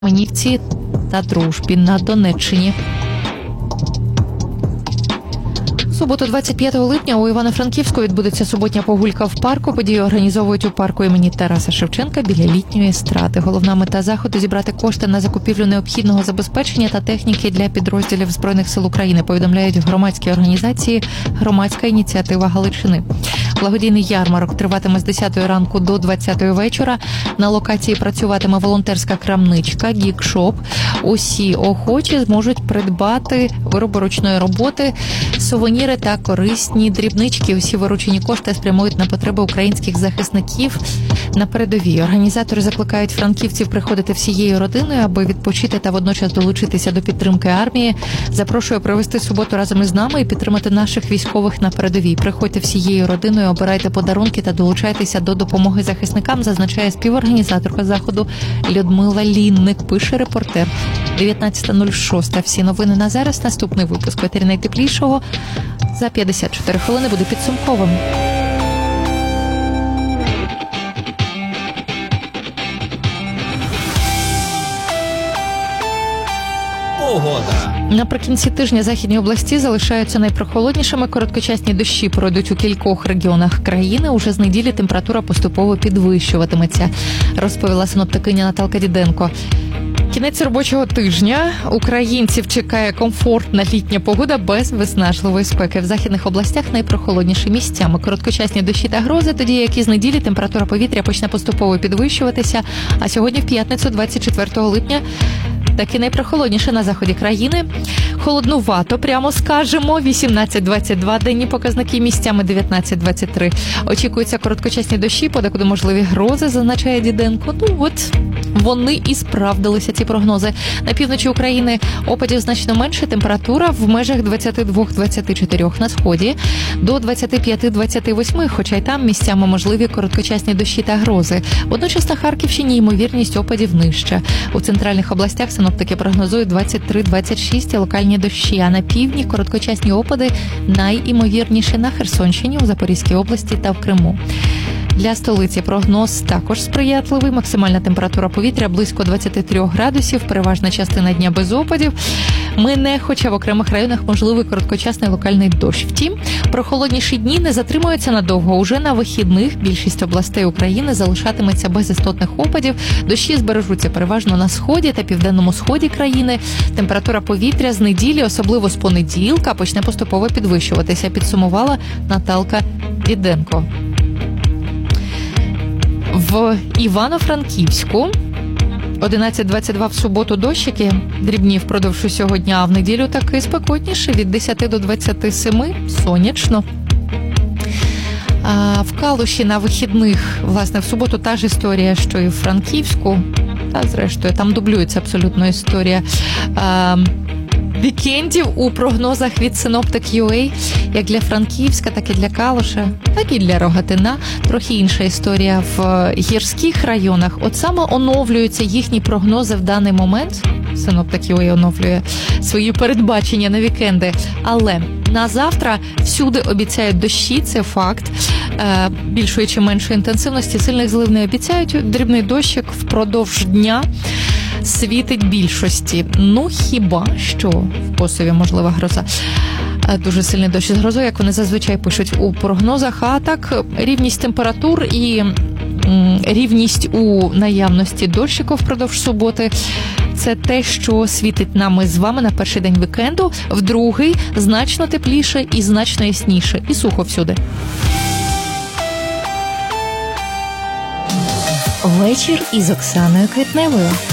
Манівці та Дружбі на Донеччині. В суботу 25 липня у Івано-Франківську відбудеться суботня прогулька в парку. Подію організовують у парку імені Тараса Шевченка біля літньої естради. Головна мета заходу – зібрати кошти на закупівлю необхідного забезпечення та техніки для підрозділів Збройних сил України, повідомляють в громадській організації «Громадська ініціатива Галичини». Благодійний ярмарок триватиме з 10 ранку до 20 вечора. На локації працюватиме волонтерська крамничка, гік-шоп. Усі охочі зможуть придбати вироби ручної роботи, сувеніри та корисні дрібнички. Усі виручені кошти спрямують на потреби українських захисників на передовій. Організатори закликають франківців приходити всією родиною, аби відпочити та водночас долучитися до підтримки армії. Запрошую провести суботу разом із нами і підтримати наших військових на передовій. Приходьте всією родиною, обирайте подарунки та долучайтеся до допомоги захисникам, зазначає співорганізаторка заходу Людмила Лінник, пише репортер. 19.06. Всі новини на зараз. Наступний випуск «Етері найтеплішого» за 54 хвилини буде підсумковим. Погода. Наприкінці тижня західні області залишаються найпрохолоднішими. Короткочасні дощі пройдуть у кількох регіонах країни. Уже з неділі температура поступово підвищуватиметься, розповіла синоптикиня Наталка Діденко. Кінець робочого тижня. Українців чекає комфортна літня погода без виснажливої спеки. В західних областях найпрохолодніші місцями. Короткочасні дощі та грози, тоді як і з неділі температура повітря почне поступово підвищуватися. А сьогодні в п'ятницю, 24 липня, таки найпрохолодніше на заході країни. Холоднувато, прямо скажемо, 18-22 денні показники, місцями 19-23. Очікуються короткочасні дощі, подекуди можливі грози, зазначає Діденко. Ну от, вони і справдилися, ці прогнози. На півночі України опадів значно менше, температура в межах 22-24 на сході, до 25-28, хоча й там місцями можливі короткочасні дощі та грози. Водночас на Харківщині ймовірність опадів нижча. У центральних областях синоптики прогнозують 23-26 локальні дощі, а на півдні короткочасні опади найімовірніші на Херсонщині, у Запорізькій області та в Криму. Для столиці прогноз також сприятливий. Максимальна температура повітря близько 23 градусів, переважна частина дня без опадів. Мине, хоча в окремих районах можливий короткочасний локальний дощ. Втім, прохолодніші дні не затримуються надовго. Уже на вихідних більшість областей України залишатиметься без істотних опадів. Дощі збережуться переважно на сході та південному сході країни. Температура повітря з неділі, особливо з понеділка, почне поступово підвищуватися, підсумувала Наталка Діденко. В Івано-Франківську 11-22 в суботу дощики, дрібні впродовж усього дня, а в неділю таки спекотніше, від 10 до 27, сонячно. А в Калуші на вихідних, власне, в суботу та ж історія, що і в Франківську, та зрештою, там дублюється абсолютно історія вікендів у прогнозах від Synoptic.ua, як для Франківська, так і для Калуша, так і для Рогатина. Трохи інша історія в гірських районах. От саме оновлюються їхні прогнози в даний момент. Synoptic.ua оновлює свої передбачення на вікенди. Але на завтра всюди обіцяють дощі, це факт. Більшої чи меншої інтенсивності, сильних злив не обіцяють. Дрібний дощик впродовж дня світить більшості. Ну, хіба що в Косові можлива гроза. Дуже сильний дощ з грозою, як вони зазвичай пишуть у прогнозах. А так, рівність температур і рівність у наявності дощику впродовж суботи – це те, що світить нам з вами на перший день вікенду. В другий – значно тепліше і значно ясніше. І сухо всюди. Вечір із Оксаною Квітневою.